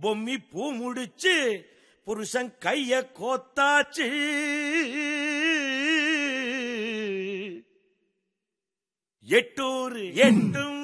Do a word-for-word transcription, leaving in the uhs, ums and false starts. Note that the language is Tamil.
பொம்மி பூ முடிச்சு புருஷன் கைய கோத்தாச்சு. எட்டூர் எட்டும்